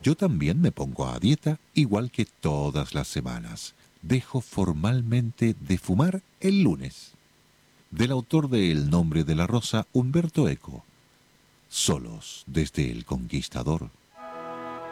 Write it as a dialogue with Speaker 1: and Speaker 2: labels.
Speaker 1: Yo también me pongo a dieta igual que todas las semanas. Dejo formalmente de fumar el lunes. Del autor de El nombre de la rosa, Humberto Eco. Solos desde El Conquistador.